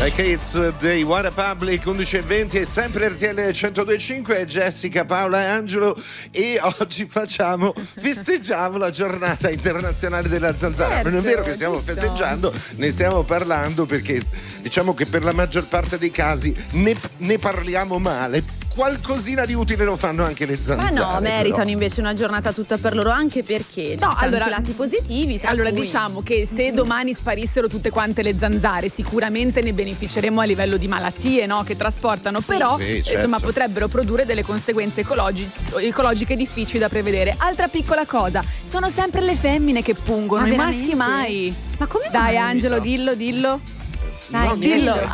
Kids dei One Republic 11:20 e sempre RTL 102.5 Jessica, Paola e Angelo, e oggi festeggiamo la giornata internazionale della zanzara. Certo, non è vero che stiamo giusto. festeggiando, ne stiamo parlando perché diciamo che per la maggior parte dei casi ne parliamo male. Qualcosina di utile lo fanno anche le zanzare. Ma no, meritano però. invece una giornata tutta per loro, anche perché ci sono tanti lati positivi. Allora cui... diciamo che se domani sparissero tutte quante le zanzare, sicuramente ne beneficeremo a livello di malattie, no? Che trasportano, però sì, certo. insomma potrebbero produrre delle conseguenze ecologiche difficili da prevedere. Altra piccola cosa, sono sempre le femmine che pungono, Ma i veramente? maschi mai. Ma come Dai mai? Angelo, dillo. Dai, No, dillo. niente.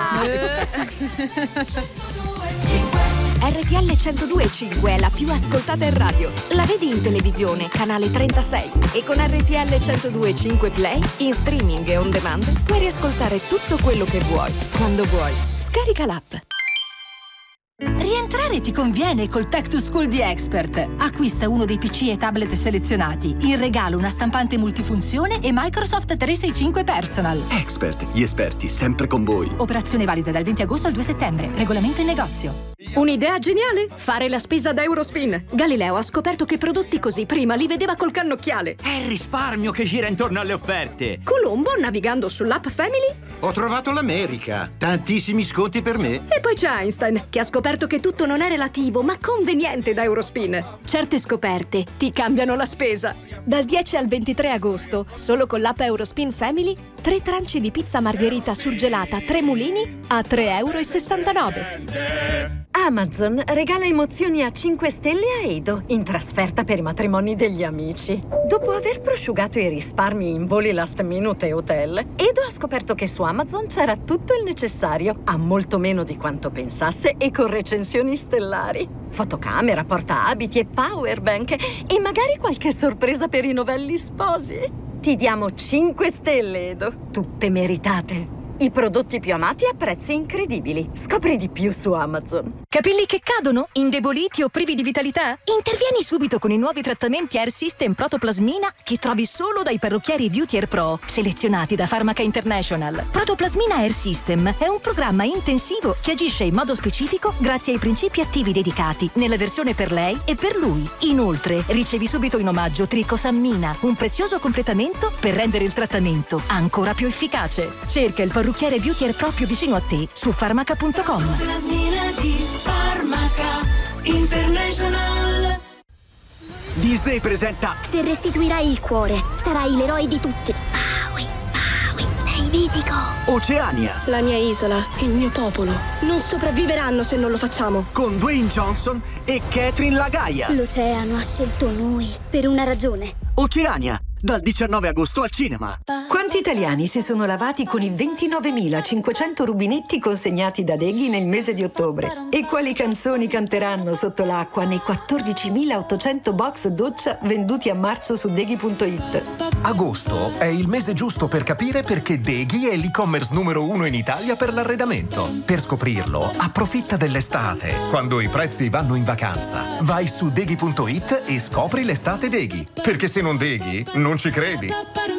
RTL 102.5 è la più ascoltata in radio. La vedi in televisione, canale 36. E con RTL 102.5 Play, in streaming e on demand, puoi riascoltare tutto quello che vuoi, quando vuoi. Scarica l'app. Rientrare ti conviene col Tech to School di Expert. Acquista uno dei PC e tablet selezionati. In regalo una stampante multifunzione e Microsoft 365 Personal. Expert, gli esperti sempre con voi. Operazione valida dal 20 agosto al 2 settembre. Regolamento in negozio. Un'idea geniale? Fare la spesa da Eurospin. Galileo ha scoperto che prodotti così prima li vedeva col cannocchiale. È il risparmio che gira intorno alle offerte. Colombo, navigando sull'app Family. Ho trovato l'America. Tantissimi sconti per me. E poi c'è Einstein, che ha scoperto che tutto non è relativo, ma conveniente da Eurospin. Certe scoperte ti cambiano la spesa. Dal 10 al 23 agosto, solo con l'app Eurospin Family, 3 tranci di pizza margherita surgelata 3 mulini a €3,69. Amazon regala emozioni a 5 stelle a Edo in trasferta per i matrimoni degli amici. Dopo aver prosciugato i risparmi in voli last minute e hotel, Edo ha scoperto che su Amazon c'era tutto il necessario, a molto meno di quanto pensasse e con recensioni stellari. Fotocamera, portaabiti e powerbank e magari qualche sorpresa per i novelli sposi. Ti diamo 5 stelle, Edo. Tutte meritate. I prodotti più amati a prezzi incredibili. Scopri di più su Amazon. Capelli che cadono? Indeboliti o privi di vitalità? Intervieni subito con i nuovi trattamenti Hair System Protoplasmina che trovi solo dai parrucchieri Beauty Hair Pro, selezionati da Pharmaca International. Protoplasmina Hair System è un programma intensivo che agisce in modo specifico grazie ai principi attivi dedicati nella versione per lei e per lui. Inoltre, ricevi subito in omaggio Tricosammina, un prezioso completamento per rendere il trattamento ancora più efficace. Cerca il parrucchiere Beauty Hair Pro più vicino a te su pharmaca.com. Pharmaca International. Disney presenta Se restituirai il cuore, sarai l'eroe di tutti. Maui, sei mitico. Oceania La mia isola, il mio popolo, non sopravviveranno se non lo facciamo. con Dwayne Johnson e Catherine Lagaia. L'oceano ha scelto noi per una ragione. Oceania, dal 19 agosto al cinema. Quanti italiani si sono lavati con i 29.500 rubinetti consegnati da Deghi nel mese di ottobre? E quali canzoni canteranno sotto l'acqua nei 14.800 box doccia venduti a marzo su Deghi.it? Agosto è il mese giusto per capire perché Deghi è l'e-commerce numero 1 in Italia per l'arredamento. Per scoprirlo, approfitta dell'estate, quando i prezzi vanno in vacanza. Vai su Deghi.it e scopri l'estate Deghi. Perché se non Deghi, non ci credi.